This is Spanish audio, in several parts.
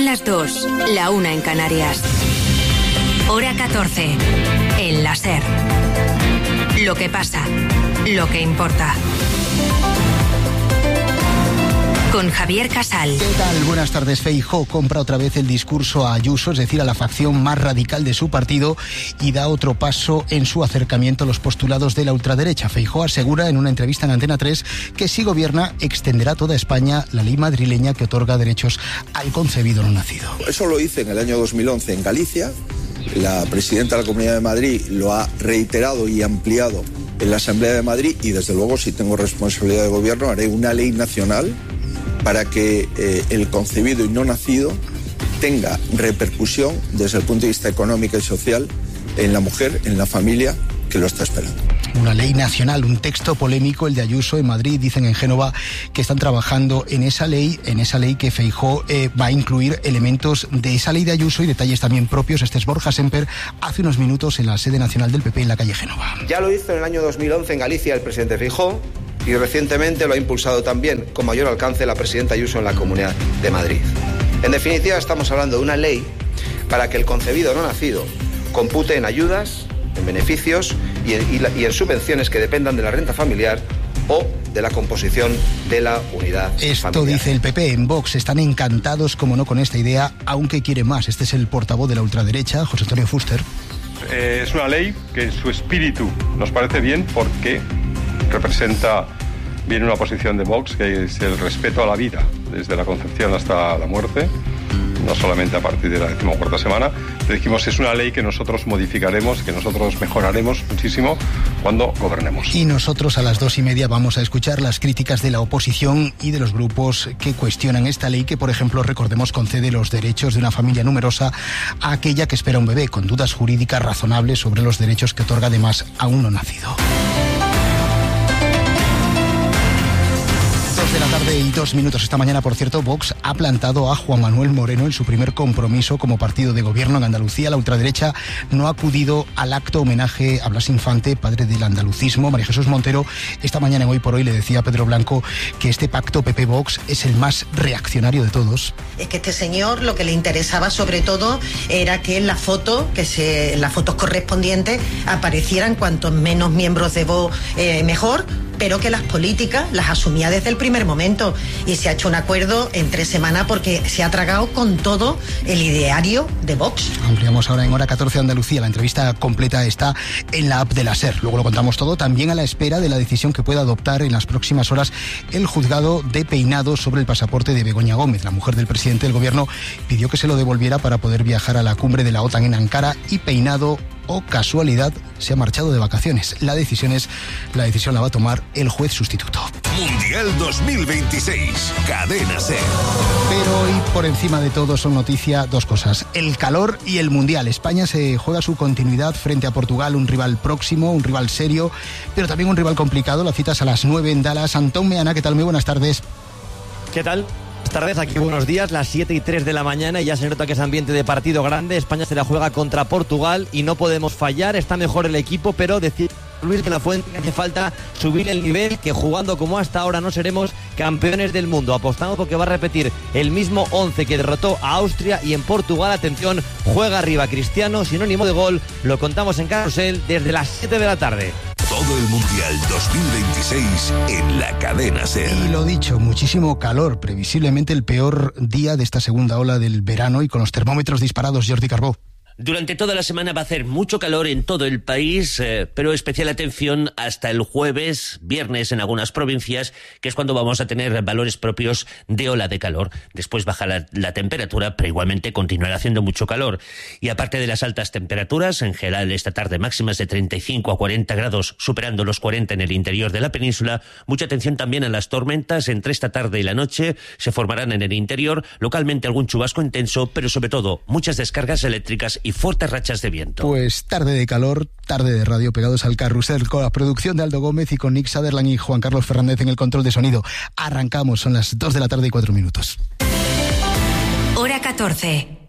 las 2, la 1 en Canarias. Hora 14, en la SER. Lo que pasa, lo que importa. Con Javier Casal. ¿Qué tal? Buenas tardes. Feijóo compra otra vez el discurso a Ayuso, es decir, a la facción más radical de su partido, y da otro paso en su acercamiento a los postulados de la ultraderecha. Feijóo asegura en una entrevista en Antena 3 que si gobierna extenderá a toda España la ley madrileña que otorga derechos al concebido no nacido. Eso lo hice en el año 2011 en Galicia. La presidenta de la Comunidad de Madrid lo ha reiterado y ampliado en la Asamblea de Madrid, y desde luego, si tengo responsabilidad de gobierno, haré una ley nacional para que el concebido y no nacido tenga repercusión desde el punto de vista económico y social en la mujer, en la familia que lo está esperando. Una ley nacional, un texto polémico, el de Ayuso en Madrid. Dicen en Génova que están trabajando en esa ley que Feijóo va a incluir elementos de esa ley de Ayuso y detalles también propios. Este es Borja Semper, hace unos minutos en la sede nacional del PP en la calle Génova. Ya lo hizo en el año 2011 en Galicia el presidente Feijóo, y recientemente lo ha impulsado también con mayor alcance la presidenta Ayuso en la Comunidad de Madrid. En definitiva, estamos hablando de una ley para que el concebido no nacido compute en ayudas, en beneficios y en subvenciones que dependan de la renta familiar o de la composición de la unidad Esto familiar. Dice el PP. En Vox están encantados, como no, con esta idea, aunque quieren más. Este es el portavoz de la ultraderecha, José Antonio Fuster. Es una ley que en su espíritu nos parece bien porque representa bien una posición de Vox, que es el respeto a la vida, desde la concepción hasta la muerte, no solamente a partir de la 14ª semana. Le dijimos, es una ley que nosotros modificaremos, que nosotros mejoraremos muchísimo cuando gobernemos. Y nosotros a las 2:30 vamos a escuchar las críticas de la oposición y de los grupos que cuestionan esta ley que, por ejemplo, recordemos, concede los derechos de una familia numerosa a aquella que espera un bebé, con dudas jurídicas razonables sobre los derechos que otorga además a un no nacido. 2:02 esta mañana. Por cierto, Vox ha plantado a Juan Manuel Moreno en su primer compromiso como partido de gobierno en Andalucía. La ultraderecha no ha acudido al acto homenaje a Blas Infante, padre del andalucismo. María Jesús Montero esta mañana en Hoy por Hoy le decía a Pedro Blanco que este pacto PP-Vox es el más reaccionario de todos. Es que este señor lo que le interesaba sobre todo era que en la foto, en las fotos correspondientes aparecieran cuantos menos miembros de Vox mejor, pero que las políticas las asumía desde el primer momento, y se ha hecho un acuerdo en 3 semanas porque se ha tragado con todo el ideario de Vox. Ampliamos ahora en Hora 14 Andalucía. La entrevista completa está en la app de la SER. Luego lo contamos todo, también a la espera de la decisión que pueda adoptar en las próximas horas el juzgado de Peinado sobre el pasaporte de Begoña Gómez. La mujer del presidente del gobierno pidió que se lo devolviera para poder viajar a la cumbre de la OTAN en Ankara, y Peinado, o casualidad, se ha marchado de vacaciones. La decisión la va a tomar el juez sustituto. Mundial 2026, Cadena SER. Pero hoy, por encima de todo, son noticia dos cosas: el calor y el Mundial. España se juega su continuidad frente a Portugal, un rival próximo, un rival serio, pero también un rival complicado. La cita es a las 9 en Dallas. Antón Meana, ¿qué tal? Muy buenas tardes. ¿Qué tal? Buenas tardes, aquí buenos días, las 7:03 de la mañana, y ya se nota que es ambiente de partido grande. España se la juega contra Portugal y no podemos fallar. Está mejor el equipo, pero decir Luis que en la Fuente hace falta subir el nivel, que jugando como hasta ahora no seremos campeones del mundo. Apostamos porque va a repetir el mismo 11 que derrotó a Austria, y en Portugal, atención, juega arriba Cristiano, sinónimo de gol. Lo contamos en Carrusel desde las 7 de la tarde. Todo el Mundial 2026 en la Cadena SER. Y lo dicho, muchísimo calor, previsiblemente el peor día de esta segunda ola del verano, y con los termómetros disparados. Jordi Carbó. Durante toda la semana va a hacer mucho calor en todo el país, pero especial atención hasta el jueves, viernes en algunas provincias, que es cuando vamos a tener valores propios de ola de calor. Después baja la temperatura, pero igualmente continuará haciendo mucho calor. Y aparte de las altas temperaturas, en general esta tarde máximas de 35 a 40 grados, superando los 40 en el interior de la península. Mucha atención también a las tormentas. Entre esta tarde y la noche se formarán en el interior, localmente algún chubasco intenso, pero sobre todo muchas descargas eléctricas y fuertes rachas de viento. Pues tarde de calor, tarde de radio, pegados al carrusel, con la producción de Aldo Gómez y con Nick Sutherland y Juan Carlos Fernández en el control de sonido. Arrancamos, son las 2 de la tarde y 4 minutos. Hora 14.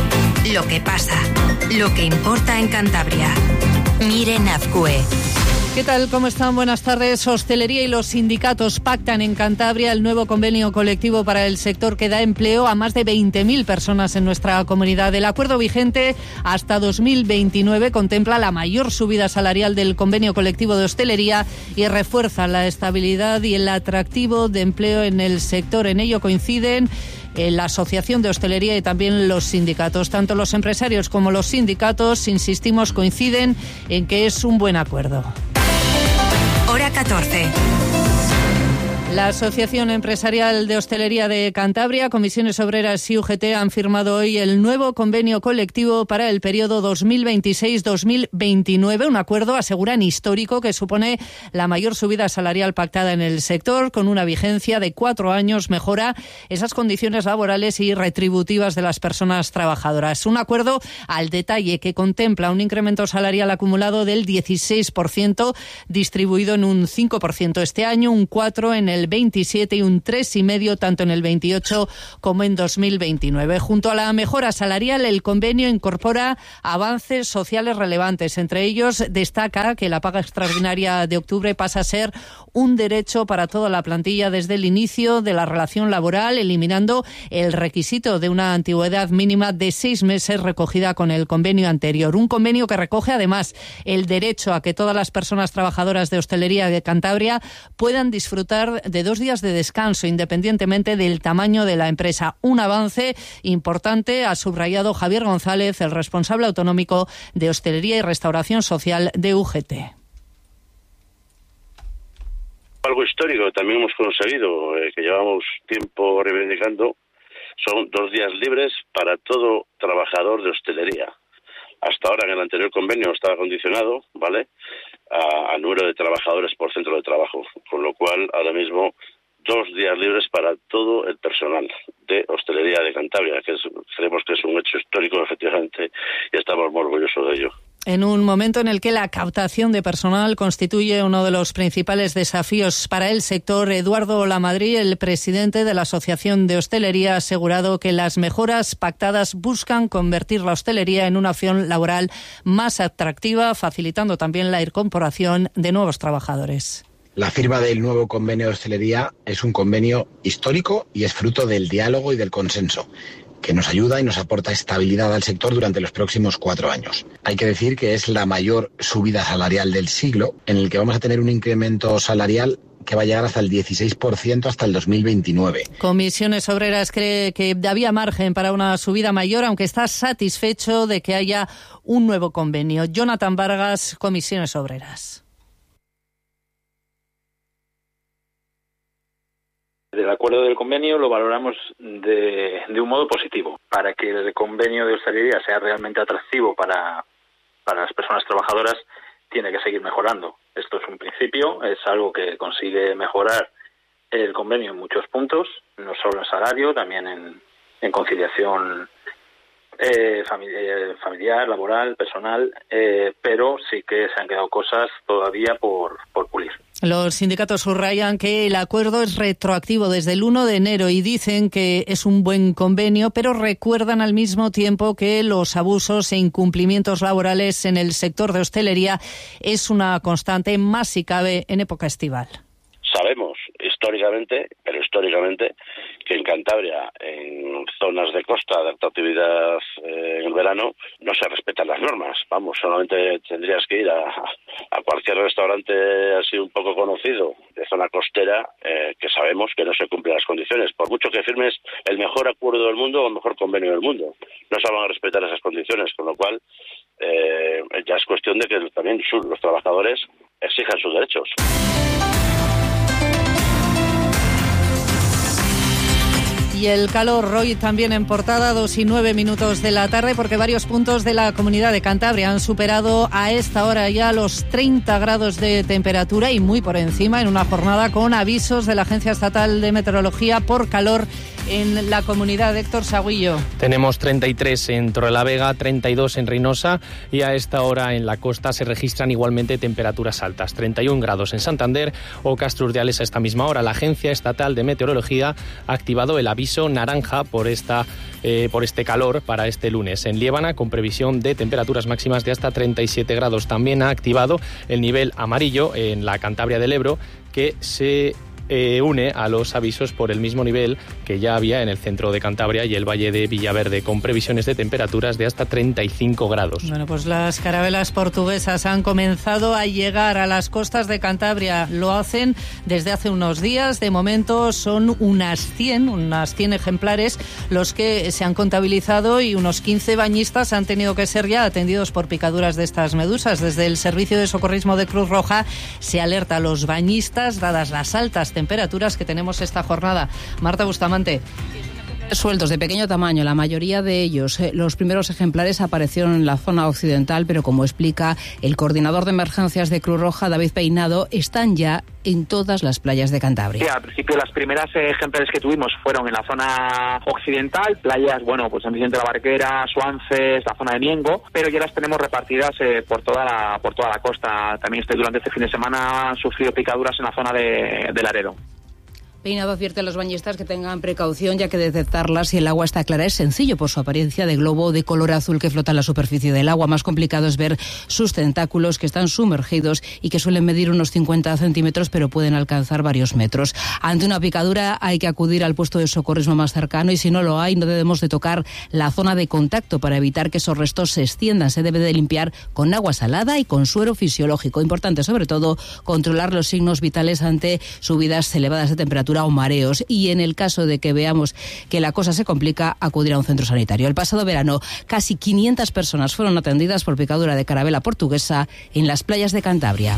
Lo que pasa, lo que importa en Cantabria. Miren Azcue. ¿Qué tal? ¿Cómo están? Buenas tardes. Hostelería y los sindicatos pactan en Cantabria el nuevo convenio colectivo para el sector que da empleo a más de 20.000 personas en nuestra comunidad. El acuerdo vigente hasta 2029 contempla la mayor subida salarial del convenio colectivo de hostelería y refuerza la estabilidad y el atractivo de empleo en el sector. En ello coinciden la Asociación de Hostelería y también los sindicatos. Tanto los empresarios como los sindicatos, insistimos, coinciden en que es un buen acuerdo. Hora 14. La Asociación Empresarial de Hostelería de Cantabria, Comisiones Obreras y UGT han firmado hoy el nuevo convenio colectivo para el periodo 2026-2029, un acuerdo, aseguran, histórico que supone la mayor subida salarial pactada en el sector, con una vigencia de 4 años, mejora esas condiciones laborales y retributivas de las personas trabajadoras. Un acuerdo al detalle que contempla un incremento salarial acumulado del 16%, distribuido en un 5% este año, un 4% en el 27 y un 3,5% tanto en el 28 como en 2029. Junto a la mejora salarial, el convenio incorpora avances sociales relevantes. Entre ellos, destaca que la paga extraordinaria de octubre pasa a ser un derecho para toda la plantilla desde el inicio de la relación laboral, eliminando el requisito de una antigüedad mínima de 6 meses recogida con el convenio anterior. Un convenio que recoge además el derecho a que todas las personas trabajadoras de hostelería de Cantabria puedan disfrutar de 2 días de descanso, independientemente del tamaño de la empresa. Un avance importante, ha subrayado Javier González, el responsable autonómico de Hostelería y Restauración Social de UGT. Algo histórico también hemos conseguido, que llevamos tiempo reivindicando, son 2 días libres para todo trabajador de hostelería. Hasta ahora, en el anterior convenio, estaba condicionado, ¿vale?, a número de trabajadores por centro de trabajo, con lo cual ahora mismo 2 días libres para todo el personal de hostelería de Cantabria, que creemos que es un hecho histórico, efectivamente, y estamos muy orgullosos de ello. En un momento en el que la captación de personal constituye uno de los principales desafíos para el sector, Eduardo Lamadrid, el presidente de la Asociación de Hostelería, ha asegurado que las mejoras pactadas buscan convertir la hostelería en una opción laboral más atractiva, facilitando también la incorporación de nuevos trabajadores. La firma del nuevo convenio de hostelería es un convenio histórico y es fruto del diálogo y del consenso, que nos ayuda y nos aporta estabilidad al sector durante los próximos 4 años. Hay que decir que es la mayor subida salarial del siglo, en el que vamos a tener un incremento salarial que va a llegar hasta el 16% hasta el 2029. Comisiones Obreras cree que había margen para una subida mayor, aunque está satisfecho de que haya un nuevo convenio. Jonathan Vargas, Comisiones Obreras. El acuerdo del convenio lo valoramos de un modo positivo. Para que el convenio de hostelería sea realmente atractivo para las personas trabajadoras, tiene que seguir mejorando. Esto es un principio, es algo que consigue mejorar el convenio en muchos puntos, no solo en salario, también en conciliación familiar, laboral, personal, pero sí que se han quedado cosas todavía por pulir. Los sindicatos subrayan que el acuerdo es retroactivo desde el 1 de enero y dicen que es un buen convenio, pero recuerdan al mismo tiempo que los abusos e incumplimientos laborales en el sector de hostelería es una constante, más si cabe en época estival. Sabemos históricamente, que en Cantabria, en zonas de costa de alta actividad en el verano, no se respetan las normas. Vamos, solamente tendrías que ir a cualquier restaurante así un poco conocido de zona costera, que sabemos que no se cumplen las condiciones. Por mucho que firmes el mejor acuerdo del mundo o el mejor convenio del mundo, no se van a respetar esas condiciones, con lo cual ya es cuestión de que también los trabajadores exijan sus derechos. Y el calor hoy también en portada, 2:09 de la tarde, porque varios puntos de la comunidad de Cantabria han superado a esta hora ya los 30 grados de temperatura y muy por encima, en una jornada con avisos de la Agencia Estatal de Meteorología por calor en la comunidad. Héctor Sagüillo. Tenemos 33 en Torrelavega, 32 en Reynosa y a esta hora en la costa se registran igualmente temperaturas altas. 31 grados en Santander o Castro Urdiales a esta misma hora. La Agencia Estatal de Meteorología ha activado el aviso naranja por este calor para este lunes. En Liébana, con previsión de temperaturas máximas de hasta 37 grados. También ha activado el nivel amarillo en la Cantabria del Ebro, que se une a los avisos por el mismo nivel que ya había en el centro de Cantabria y el valle de Villaverde, con previsiones de temperaturas de hasta 35 grados. Bueno, pues las carabelas portuguesas han comenzado a llegar a las costas de Cantabria. Lo hacen desde hace unos días. De momento son unas 100 ejemplares los que se han contabilizado y unos 15 bañistas han tenido que ser ya atendidos por picaduras de estas medusas. Desde el Servicio de Socorrismo de Cruz Roja se alerta a los bañistas dadas las altas temperaturas que tenemos esta jornada. Marta Bustamante. Sueltos de pequeño tamaño, la mayoría de ellos. Los primeros ejemplares aparecieron en la zona occidental, pero como explica el coordinador de emergencias de Cruz Roja, David Peinado, están ya en todas las playas de Cantabria. Sí, al principio las primeras ejemplares que tuvimos fueron en la zona occidental, playas, en Vicente la Barquera, Suances, la zona de Miengo, pero ya las tenemos repartidas por toda la costa. También durante este fin de semana han sufrido picaduras en la zona de Laredo. Peinado advierte a los bañistas que tengan precaución, ya que detectarlas si el agua está clara es sencillo por su apariencia de globo de color azul que flota en la superficie del agua. Más complicado es ver sus tentáculos, que están sumergidos y que suelen medir unos 50 centímetros, pero pueden alcanzar varios metros. Ante una picadura hay que acudir al puesto de socorrismo más cercano y si no lo hay, no debemos de tocar la zona de contacto para evitar que esos restos se extiendan. Se debe de limpiar con agua salada y con suero fisiológico. Importante, sobre todo, controlar los signos vitales ante subidas elevadas de temperatura o mareos, y en el caso de que veamos que la cosa se complica, acudir a un centro sanitario. El pasado verano casi 500 personas fueron atendidas por picadura de carabela portuguesa en las playas de Cantabria.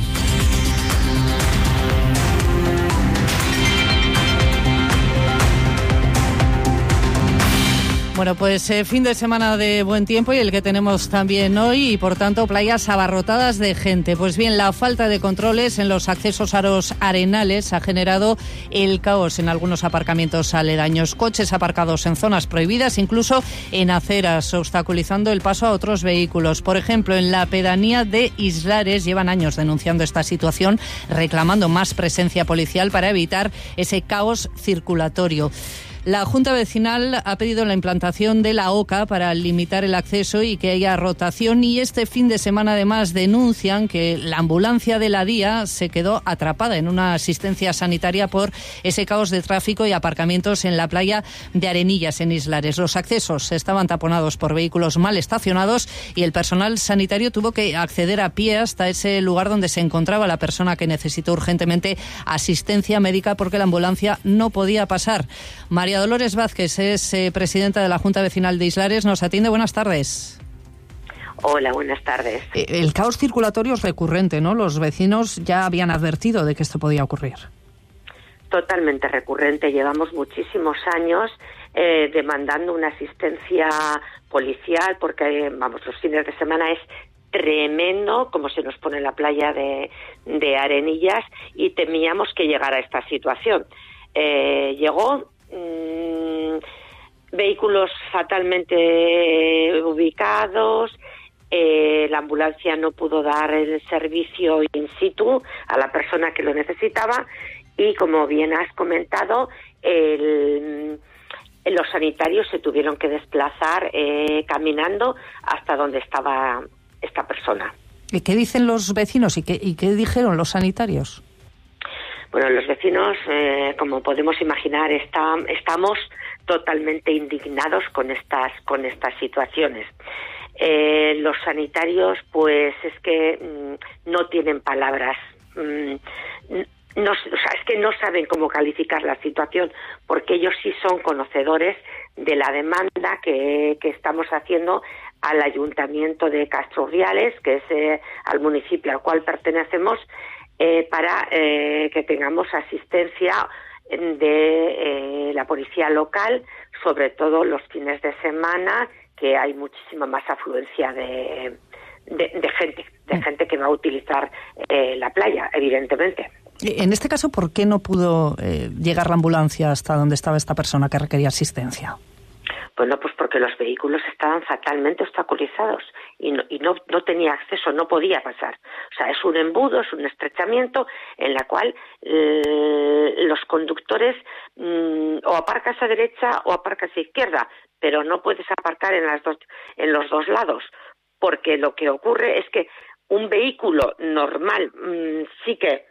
Bueno, pues fin de semana de buen tiempo y el que tenemos también hoy, y por tanto playas abarrotadas de gente. Pues bien, la falta de controles en los accesos a los arenales ha generado el caos en algunos aparcamientos aledaños. Coches aparcados en zonas prohibidas, incluso en aceras, obstaculizando el paso a otros vehículos. Por ejemplo, en la pedanía de Islares llevan años denunciando esta situación, reclamando más presencia policial para evitar ese caos circulatorio. La Junta Vecinal ha pedido la implantación de la OCA para limitar el acceso y que haya rotación, y este fin de semana además denuncian que la ambulancia de la DIA se quedó atrapada en una asistencia sanitaria por ese caos de tráfico y aparcamientos en la playa de Arenillas, en Islares. Los accesos estaban taponados por vehículos mal estacionados y el personal sanitario tuvo que acceder a pie hasta ese lugar donde se encontraba la persona que necesitó urgentemente asistencia médica porque la ambulancia no podía pasar. María Dolores Vázquez es presidenta de la Junta Vecinal de Islares. Nos atiende. Buenas tardes. Hola, buenas tardes. El caos circulatorio es recurrente, ¿no? Los vecinos ya habían advertido de que esto podía ocurrir. Totalmente recurrente. Llevamos muchísimos años demandando una asistencia policial porque, los fines de semana es tremendo como se nos pone la playa de Arenillas y temíamos que llegara a esta situación. Llegó vehículos fatalmente ubicados, la ambulancia no pudo dar el servicio in situ a la persona que lo necesitaba y, como bien has comentado, los sanitarios se tuvieron que desplazar caminando hasta donde estaba esta persona. ¿Y qué dicen los vecinos y qué dijeron los sanitarios? Bueno, los vecinos, como podemos imaginar, estamos totalmente indignados con estas situaciones. Los sanitarios, pues es que no tienen palabras. Es que no saben cómo calificar la situación, porque ellos sí son conocedores de la demanda que estamos haciendo al Ayuntamiento de Castro Urdiales, que es al municipio al cual pertenecemos, para que tengamos asistencia de la policía local, sobre todo los fines de semana, que hay muchísima más afluencia de gente que va a utilizar la playa, evidentemente. En este caso, ¿por qué no pudo llegar la ambulancia hasta donde estaba esta persona que requería asistencia? Bueno, pues porque los vehículos estaban fatalmente obstaculizados y no tenía acceso, no podía pasar. O sea, es un embudo, es un estrechamiento en la cual los conductores o aparcas a derecha o aparcas a izquierda, pero no puedes aparcar en los dos lados, porque lo que ocurre es que un vehículo normal sí que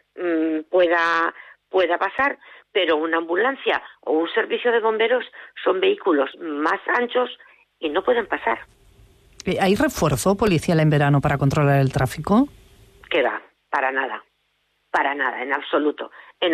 pueda pasar, pero una ambulancia o un servicio de bomberos son vehículos más anchos y no pueden pasar. ¿Hay refuerzo policial en verano para controlar el tráfico? Que va, para nada, en absoluto.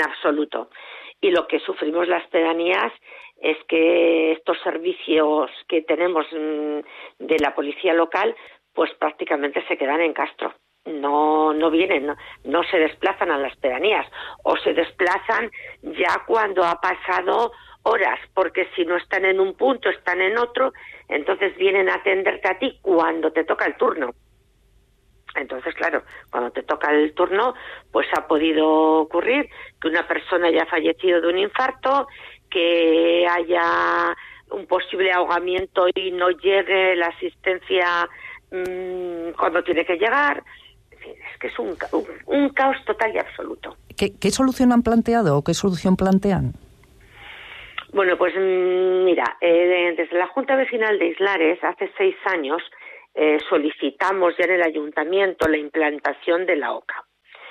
Y lo que sufrimos las pedanías es que estos servicios que tenemos de la policía local, pues prácticamente se quedan en Castro. No vienen, no se desplazan a las pedanías, o se desplazan ya cuando ha pasado horas, porque si no están en un punto, están en otro, entonces vienen a atenderte a ti cuando te toca el turno. Entonces, claro, cuando te toca el turno, pues ha podido ocurrir que una persona haya fallecido de un infarto, que haya un posible ahogamiento y no llegue la asistencia cuando tiene que llegar. Es que es un caos total y absoluto. ¿Qué solución han planteado o qué solución plantean? Bueno, pues mira, desde la Junta Vecinal de Islares, hace 6 años, solicitamos ya en el ayuntamiento la implantación de la OCA.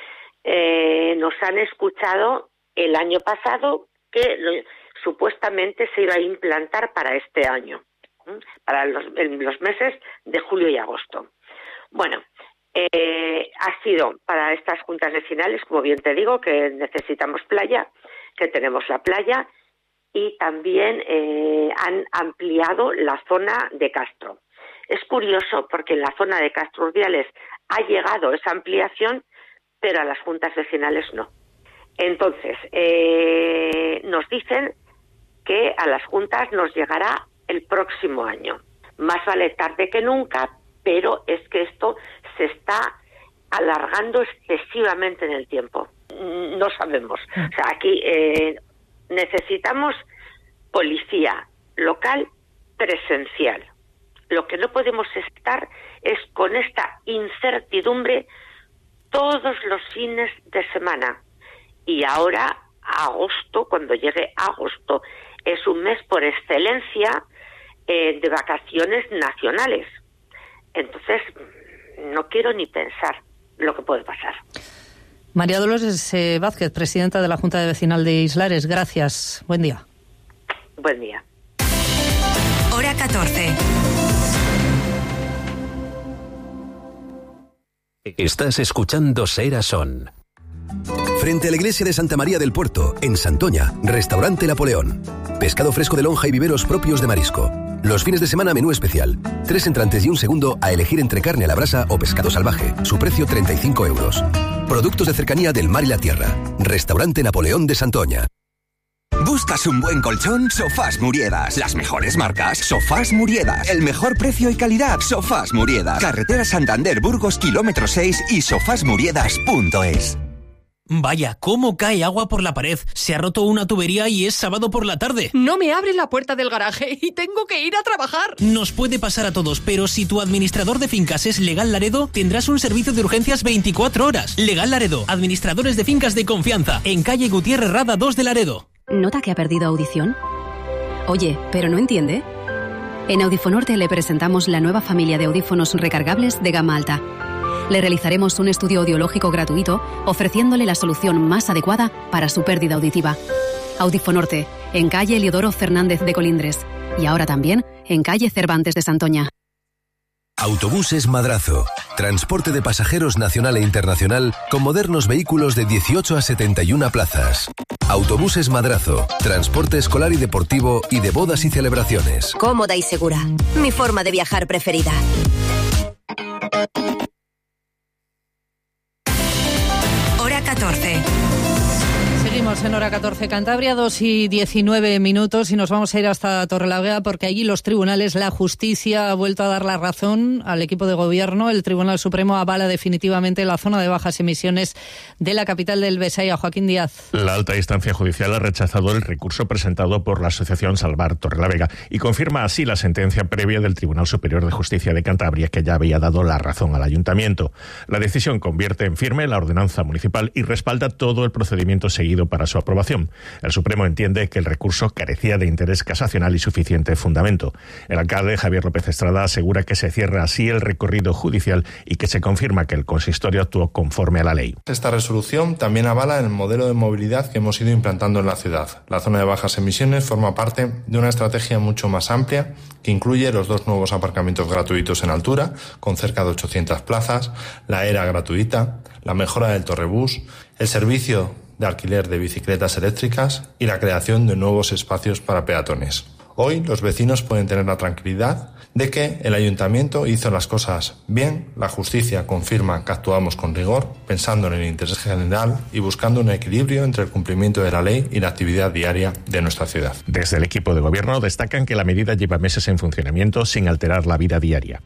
Nos han escuchado el año pasado que supuestamente se iba a implantar para este año, para los meses de julio y agosto. Bueno, ha sido para estas juntas vecinales, como bien te digo, que necesitamos playa, que tenemos la playa, y también han ampliado la zona de Castro. Es curioso porque en la zona de Castro Urdiales ha llegado esa ampliación, pero a las juntas vecinales no. Entonces, nos dicen que a las juntas nos llegará el próximo año. Más vale tarde que nunca, pero es que esto se está alargando excesivamente en el tiempo. No sabemos. O sea, aquí necesitamos policía local presencial. Lo que no podemos estar es con esta incertidumbre todos los fines de semana. Y ahora, agosto, cuando llegue agosto, es un mes por excelencia de vacaciones nacionales. Entonces, no quiero ni pensar lo que puede pasar. María Dolores Vázquez, presidenta de la Junta Vecinal de Islares, gracias. Buen día. Buen día. Hora 14. Estás escuchando Sera Son. Frente a la iglesia de Santa María del Puerto, en Santoña, Restaurante Napoleón. Pescado fresco de lonja y viveros propios de marisco. Los fines de semana menú especial. 3 entrantes y un segundo a elegir entre carne a la brasa o pescado salvaje. Su precio 35 euros. Productos de cercanía del mar y la tierra. Restaurante Napoleón de Santoña. ¿Buscas un buen colchón? Sofás Muriedas. Las mejores marcas. Sofás Muriedas. El mejor precio y calidad. Sofás Muriedas. Carretera Santander Burgos, kilómetro 6 y sofasmuriedas.es. Vaya, ¿cómo cae agua por la pared? Se ha roto una tubería y es sábado por la tarde. No me abre la puerta del garaje y tengo que ir a trabajar. Nos puede pasar a todos, pero si tu administrador de fincas es Legal Laredo, tendrás un servicio de urgencias 24 horas. Legal Laredo, administradores de fincas de confianza, en calle Gutiérrez Rada 2 de Laredo. ¿Nota que ha perdido audición? Oye, ¿pero no entiende? En Audifonorte le presentamos la nueva familia de audífonos recargables de gama alta. Le realizaremos un estudio audiológico gratuito, ofreciéndole la solución más adecuada para su pérdida auditiva. Audifonorte, en calle Eliodoro Fernández de Colindres. Y ahora también en calle Cervantes de Santoña. Autobuses Madrazo. Transporte de pasajeros nacional e internacional con modernos vehículos de 18 a 71 plazas. Autobuses Madrazo. Transporte escolar y deportivo y de bodas y celebraciones. Cómoda y segura. Mi forma de viajar preferida. Hora 14. Seguimos en hora 14 Cantabria, 2:19 y nos vamos a ir hasta Torrelavega porque allí los tribunales, la justicia ha vuelto a dar la razón al equipo de gobierno. El Tribunal Supremo avala definitivamente la zona de bajas emisiones de la capital del Besaya. Joaquín Díaz. La alta instancia judicial ha rechazado el recurso presentado por la asociación Salvar Torrelavega y confirma así la sentencia previa del Tribunal Superior de Justicia de Cantabria, que ya había dado la razón al ayuntamiento. La decisión convierte en firme la ordenanza municipal y respalda todo el procedimiento seguido para su aprobación. El Supremo entiende que el recurso carecía de interés casacional y suficiente fundamento. El alcalde Javier López Estrada asegura que se cierra así el recorrido judicial y que se confirma que el consistorio actuó conforme a la ley. Esta resolución también avala el modelo de movilidad que hemos ido implantando en la ciudad. La zona de bajas emisiones forma parte de una estrategia mucho más amplia que incluye los 2 nuevos aparcamientos gratuitos en altura, con cerca de 800 plazas, la ERA gratuita, la mejora del torrebús, el servicio de alquiler de bicicletas eléctricas y la creación de nuevos espacios para peatones. Hoy los vecinos pueden tener la tranquilidad de que el ayuntamiento hizo las cosas bien, la justicia confirma que actuamos con rigor, pensando en el interés general y buscando un equilibrio entre el cumplimiento de la ley y la actividad diaria de nuestra ciudad. Desde el equipo de gobierno destacan que la medida lleva meses en funcionamiento sin alterar la vida diaria.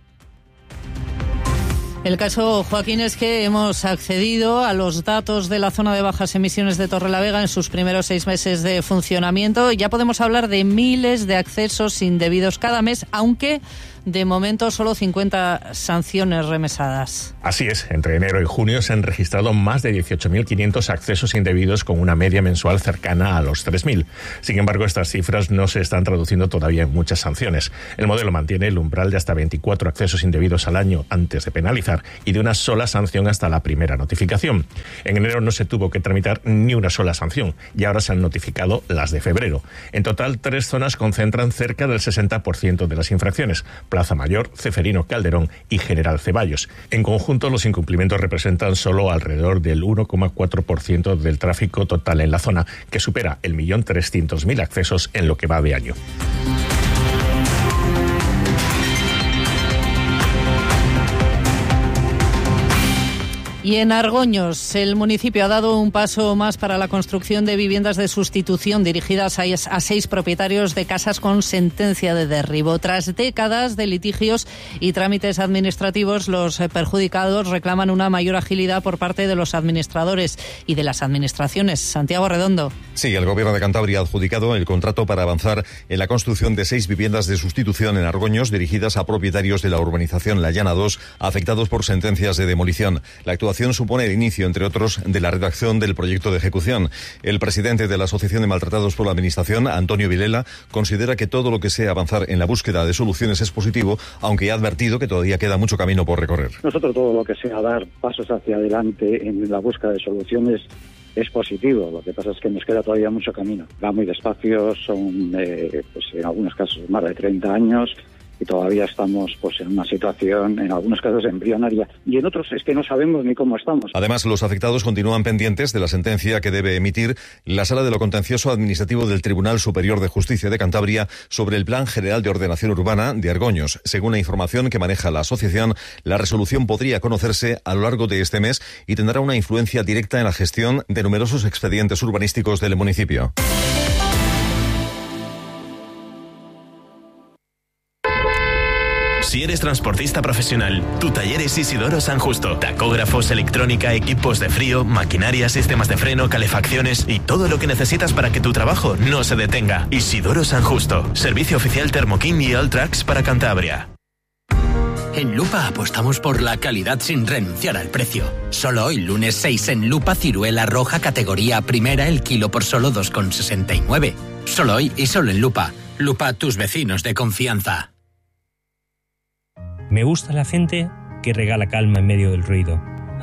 El caso, Joaquín, es que hemos accedido a los datos de la zona de bajas emisiones de Torrelavega en sus primeros 6 meses de funcionamiento. Ya podemos hablar de miles de accesos indebidos cada mes, aunque de momento solo 50 sanciones remesadas. Así es, entre enero y junio se han registrado más de 18.500 accesos indebidos con una media mensual cercana a los 3.000. Sin embargo, estas cifras no se están traduciendo todavía en muchas sanciones. El modelo mantiene el umbral de hasta 24 accesos indebidos al año antes de penalizar y de una sola sanción hasta la primera notificación. En enero no se tuvo que tramitar ni una sola sanción y ahora se han notificado las de febrero. En total, 3 zonas concentran cerca del 60% de las infracciones: Plaza Mayor, Ceferino Calderón y General Ceballos. En conjunto, los incumplimientos representan solo alrededor del 1,4% del tráfico total en la zona, que supera el 1.300.000 accesos en lo que va de año. Y en Argoños, el municipio ha dado un paso más para la construcción de viviendas de sustitución dirigidas a 6 propietarios de casas con sentencia de derribo. Tras décadas de litigios y trámites administrativos, los perjudicados reclaman una mayor agilidad por parte de los administradores y de las administraciones. Santiago Redondo. Sí, el Gobierno de Cantabria ha adjudicado el contrato para avanzar en la construcción de 6 viviendas de sustitución en Argoños dirigidas a propietarios de la urbanización La Llana 2 afectados por sentencias de demolición. La actuación supone el inicio, entre otros, de la redacción del proyecto de ejecución. El presidente de la Asociación de Maltratados por la Administración, Antonio Vilela, considera que todo lo que sea avanzar en la búsqueda de soluciones es positivo, aunque ha advertido que todavía queda mucho camino por recorrer. Nosotros todo lo que sea dar pasos hacia adelante en la búsqueda de soluciones es positivo. Lo que pasa es que nos queda todavía mucho camino. Va muy despacio, son pues en algunos casos más de 30 años y todavía estamos pues en una situación, en algunos casos, embrionaria, y en otros es que no sabemos ni cómo estamos. Además, los afectados continúan pendientes de la sentencia que debe emitir la Sala de lo Contencioso Administrativo del Tribunal Superior de Justicia de Cantabria sobre el Plan General de Ordenación Urbana de Argoños. Según la información que maneja la asociación, la resolución podría conocerse a lo largo de este mes y tendrá una influencia directa en la gestión de numerosos expedientes urbanísticos del municipio. Si eres transportista profesional, tu taller es Isidoro San Justo. Tacógrafos, electrónica, equipos de frío, maquinaria, sistemas de freno, calefacciones y todo lo que necesitas para que tu trabajo no se detenga. Isidoro San Justo. Servicio oficial Thermokin y Alltrax para Cantabria. En Lupa apostamos por la calidad sin renunciar al precio. Solo hoy, lunes 6, en Lupa, ciruela roja categoría primera, el kilo por solo 2,69. Solo hoy y solo en Lupa. Lupa, tus vecinos de confianza. Me gusta la gente que regala calma en medio del ruido.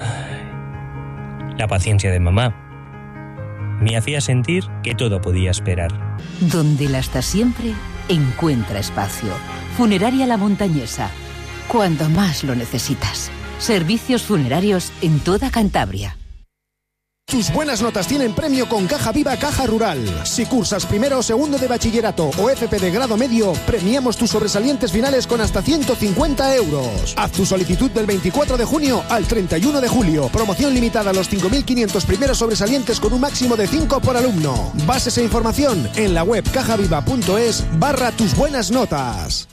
La paciencia de mamá me hacía sentir que todo podía esperar. Donde la está siempre, encuentra espacio. Funeraria La Montañesa. Cuando más lo necesitas. Servicios funerarios en toda Cantabria. Tus buenas notas tienen premio con Caja Viva Caja Rural. Si cursas primero o segundo de bachillerato o FP de grado medio, premiamos tus sobresalientes finales con hasta 150 euros. Haz tu solicitud del 24 de junio al 31 de julio. Promoción limitada a los 5.500 primeros sobresalientes con un máximo de 5 por alumno. Bases e información en la web cajaviva.es/tus buenas notas.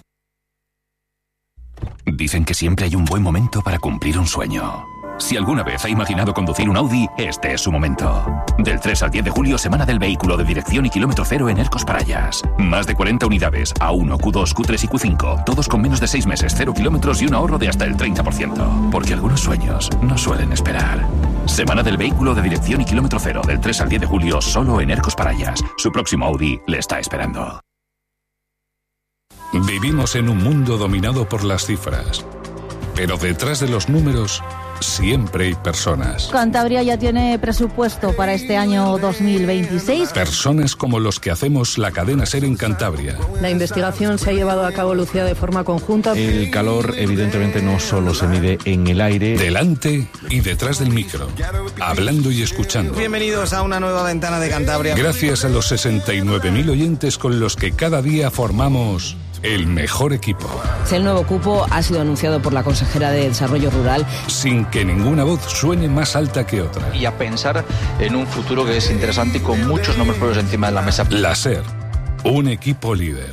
Dicen que siempre hay un buen momento para cumplir un sueño. Si alguna vez ha imaginado conducir un Audi, este es su momento. Del 3 al 10 de julio, semana del vehículo de dirección y kilómetro cero en Ercos Parayas. Más de 40 unidades, A1, Q2, Q3 y Q5. Todos con menos de 6 meses, 0 kilómetros y un ahorro de hasta el 30%. Porque algunos sueños no suelen esperar. Semana del vehículo de dirección y kilómetro cero, del 3 al 10 de julio, solo en Ercos Parayas. Su próximo Audi le está esperando. Vivimos en un mundo dominado por las cifras. Pero detrás de los números siempre hay personas. Cantabria ya tiene presupuesto para este año 2026. Personas como los que hacemos la cadena SER en Cantabria. La investigación se ha llevado a cabo, Lucía, de forma conjunta. El calor evidentemente no solo se mide en el aire. Delante y detrás del micro. Hablando y escuchando. Bienvenidos a una nueva ventana de Cantabria. Gracias a los 69.000 oyentes con los que cada día formamos el mejor equipo. El nuevo cupo ha sido anunciado por la consejera de Desarrollo Rural. Sin que ninguna voz suene más alta que otra. Y a pensar en un futuro que es interesante y con muchos nombres propios encima de la mesa. La SER, un equipo líder.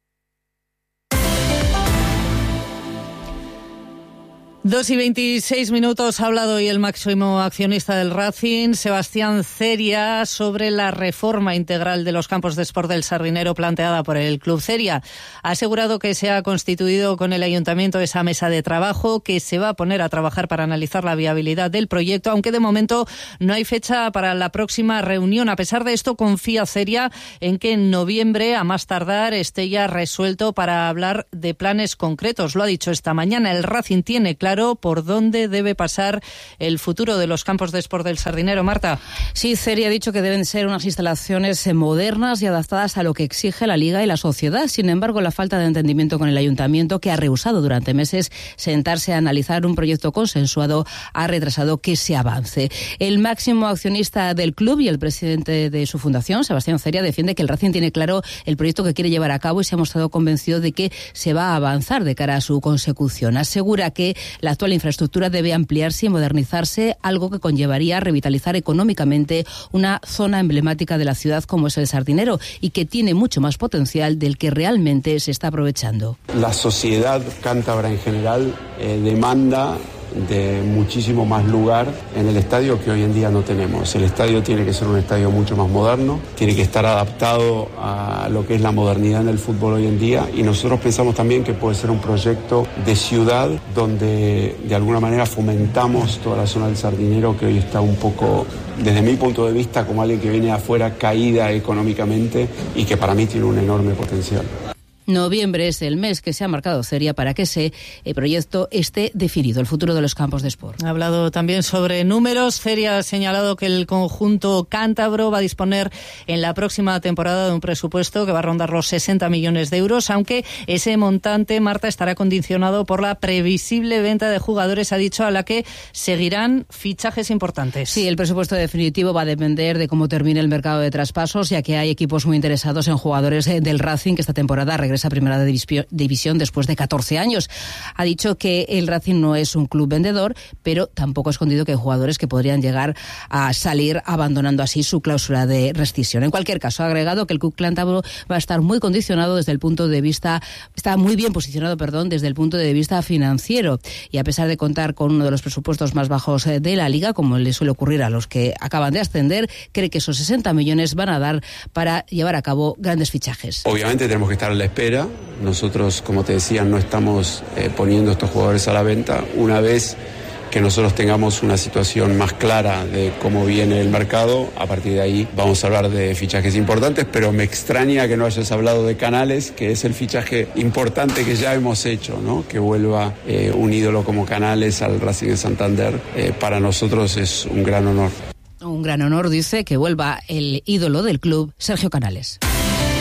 2:26 ha hablado hoy el máximo accionista del Racing, Sebastián Ceria, sobre la reforma integral de los campos de sport del Sardinero planteada por el Club Ceria. Ha asegurado que se ha constituido con el Ayuntamiento esa mesa de trabajo, que se va a poner a trabajar para analizar la viabilidad del proyecto, aunque de momento no hay fecha para la próxima reunión. A pesar de esto, confía Ceria en que en noviembre, a más tardar, esté ya resuelto para hablar de planes concretos. Lo ha dicho esta mañana. El Racing tiene claro por dónde debe pasar el futuro de los campos de sport del Sardinero. Marta. Sí, Ceria ha dicho que deben ser unas instalaciones modernas y adaptadas a lo que exige la Liga y la sociedad. Sin embargo, la falta de entendimiento con el Ayuntamiento, que ha rehusado durante meses sentarse a analizar un proyecto consensuado, ha retrasado que se avance. El máximo accionista del club y el presidente de su fundación, Sebastián Ceria, defiende que el Racing tiene claro el proyecto que quiere llevar a cabo y se ha mostrado convencido de que se va a avanzar de cara a su consecución. Asegura que la actual infraestructura debe ampliarse y modernizarse, algo que conllevaría revitalizar económicamente una zona emblemática de la ciudad como es el Sardinero y que tiene mucho más potencial del que realmente se está aprovechando. La sociedad cántabra en general demanda de muchísimo más lugar en el estadio que hoy en día no tenemos. El estadio tiene que ser un estadio mucho más moderno, tiene que estar adaptado a lo que es la modernidad en el fútbol hoy en día, y nosotros pensamos también que puede ser un proyecto de ciudad donde de alguna manera fomentamos toda la zona del Sardinero, que hoy está un poco, desde mi punto de vista, como alguien que viene de afuera, caída económicamente y que para mí tiene un enorme potencial. Noviembre es el mes que se ha marcado Ceria para que ese proyecto esté definido, el futuro de los campos de sport. Ha hablado también sobre números. Ceria ha señalado que el conjunto cántabro va a disponer en la próxima temporada de un presupuesto que va a rondar los 60 millones de euros, aunque ese montante, Marta, estará condicionado por la previsible venta de jugadores, ha dicho, a la que seguirán fichajes importantes. Sí, el presupuesto definitivo va a depender de cómo termine el mercado de traspasos, ya que hay equipos muy interesados en jugadores del Racing, que esta temporada regresa a Primera División después de 14 años. Ha dicho que el Racing no es un club vendedor, pero tampoco ha escondido que hay jugadores que podrían llegar a salir abandonando así su cláusula de rescisión. En cualquier caso, ha agregado que el club cántabro va a estar muy condicionado desde el punto de vista, está muy bien posicionado, desde el punto de vista financiero, y a pesar de contar con uno de los presupuestos más bajos de la Liga, como le suele ocurrir a los que acaban de ascender, cree que esos 60 millones van a dar para llevar a cabo grandes fichajes. Obviamente tenemos que estar a la espera. Nosotros, como te decía, no estamos poniendo estos jugadores a la venta. Una vez que nosotros tengamos una situación más clara de cómo viene el mercado, a partir de ahí vamos a hablar de fichajes importantes, pero me extraña que no hayas hablado de Canales, que es el fichaje importante que ya hemos hecho, ¿no? Que vuelva un ídolo como Canales al Racing de Santander. Para nosotros es un gran honor. Un gran honor, dice, que vuelva el ídolo del club, Sergio Canales.